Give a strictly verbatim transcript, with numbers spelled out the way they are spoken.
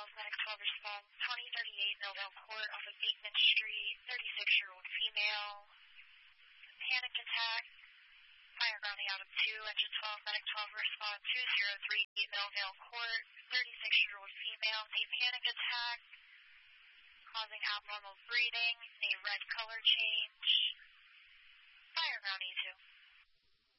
twelve, Medic twelve response, twenty thirty-eight Millvale Court off of Beekman Street, thirty-six-year-old female, panic attack, fire grounding out of two, engine twelve, Medic twelve response, two zero three Millvale Court, thirty-six-year-old female, a panic attack, causing abnormal breathing, a red color change, fire ground E two.